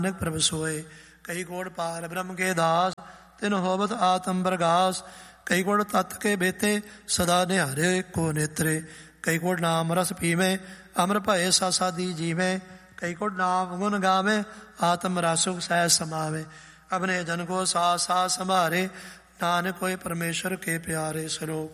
ਨਾਨਕ ਪ੍ਰਭ ਸੋਏ। ਕਈ ਕੋਟ ਪਾਰ ਬ੍ਰਹਮ ਕੇ ਦਾਸ, ਤਿਨ ਹੋਵਤ ਆਤਮ ਬਰਗਾਸ। ਕਈ ਕੋਟ ਤਤ ਕੇ ਬੇਤੇ, ਸਦਾ ਨਿਹਾਰੇ ਕੋ ਨੇਤਰੇ। ਕਈ ਕੋਟ ਨਾਮ ਰਸ ਪੀਵੇਂ, ਅਮਰ ਭਏ ਸਾਸਾਦੀ ਜੀਵੇਂ। ਕਈ ਕੋਟ ਨਾਮ ਗੁਣ ਗਾਵੇਂ, ਆਤਮ ਰਸੁਖ ਸਹਿ ਸਮਾਵੇ। ਅਪਨੇ ਜਨ ਕੋ ਸਾਥ ਸਾਥ ਸੰਭਾਰੇ, ਨਾਨਕ ਹੋਏ ਪਰਮੇਸ਼ਰ ਕੇ ਪਿਆਰੇ। ਸ਼ਲੋਕ।